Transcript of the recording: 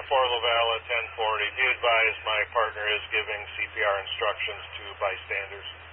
Fort Laval at 1040. Be advised my partner is giving CPR instructions to bystanders.